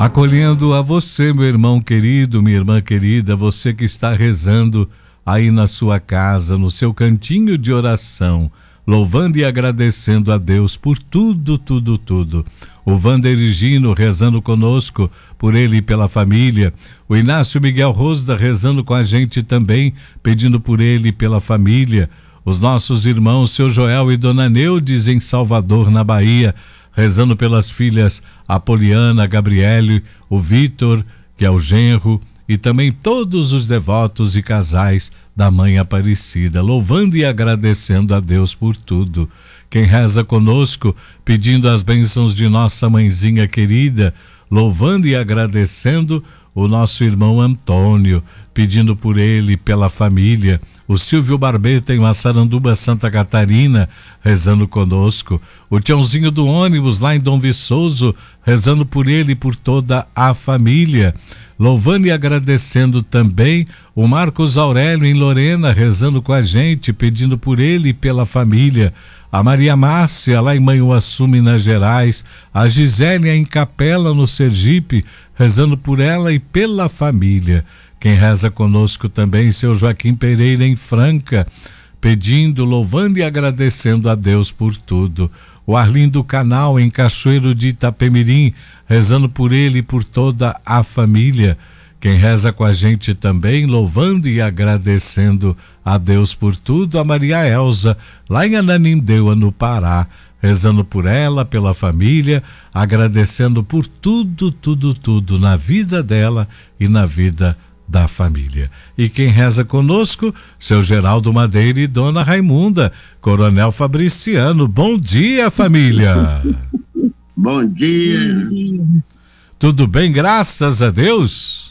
Acolhendo a você, meu irmão querido, minha irmã querida, você que está rezando aí na sua casa, no seu cantinho de oração, louvando e agradecendo a Deus por tudo, tudo, tudo. O Wander Gino rezando conosco, por ele e pela família. O Inácio Miguel Rosda rezando com a gente também, pedindo por ele e pela família. Os nossos irmãos, seu Joel e Dona Neudes em Salvador, na Bahia, rezando pelas filhas Apoliana, Gabriele, o Vitor, que é o genro, e também todos os devotos e casais da Mãe Aparecida, louvando e agradecendo a Deus por tudo. Quem reza conosco, pedindo as bênçãos de nossa mãezinha querida, louvando e agradecendo o nosso irmão Antônio, pedindo por ele e pela família. O Silvio Barbeta em Massaranduba, Santa Catarina, rezando conosco. O Tiãozinho do ônibus lá em Dom Viçoso, rezando por ele e por toda a família. Louvando e agradecendo também o Marcos Aurélio em Lorena, rezando com a gente, pedindo por ele e pela família. A Maria Márcia lá em Manhuaçu, Minas Gerais. A Gisélia em Capela, no Sergipe, rezando por ela e pela família. Quem reza conosco também, seu Joaquim Pereira em Franca, pedindo, louvando e agradecendo a Deus por tudo. O Arlindo Canal em Cachoeiro de Itapemirim, rezando por ele e por toda a família. Quem reza com a gente também, louvando e agradecendo a Deus por tudo, a Maria Elza, lá em Ananindeua, no Pará, rezando por ela, pela família, agradecendo por tudo, tudo, tudo na vida dela e na vida da família. E quem reza conosco, seu Geraldo Madeira e Dona Raimunda, Coronel Fabriciano. Bom dia, família! Bom dia! Tudo bem, graças a Deus?